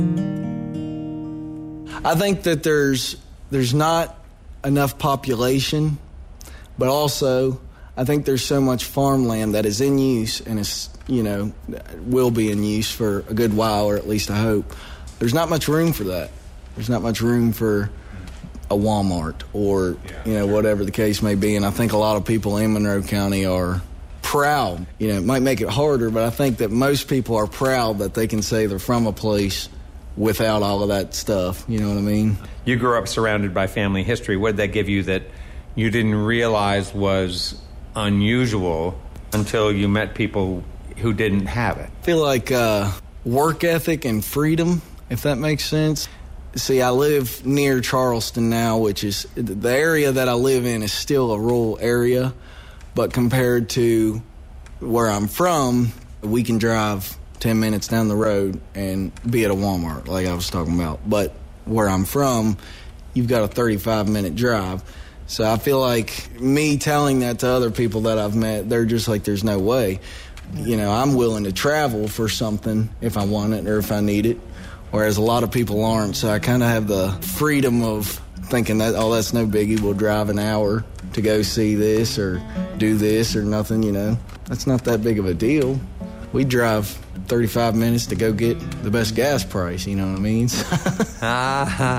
I think that there's not enough population, but also I think there's so much farmland that is in use and is, will be in use for a good while, or at least I hope. There's not much room for that. There's not much room for a Walmart or, whatever the case may be. And I think a lot of people in Monroe County are proud. It might make it harder, but I think that most people are proud that they can say they're from a place without all of that stuff. You know what I mean? You grew up surrounded by family history. What did that give you that you didn't realize was unusual until you met people who didn't have it? I feel like work ethic and freedom, if that makes sense. See, I live near Charleston now, which is the area that I live in is still a rural area, but compared to where I'm from, we can drive 10 minutes down the road and be at a Walmart, like I was talking about. But where I'm from, you've got a 35-minute drive. So I feel like me telling that to other people that I've met, they're just like, there's no way. I'm willing to travel for something if I want it or if I need it, whereas a lot of people aren't. So I kind of have the freedom of thinking that, that's no biggie. We'll drive an hour to go see this or do this or nothing, That's not that big of a deal. We drive 35 minutes to go get the best gas price, you know what I mean?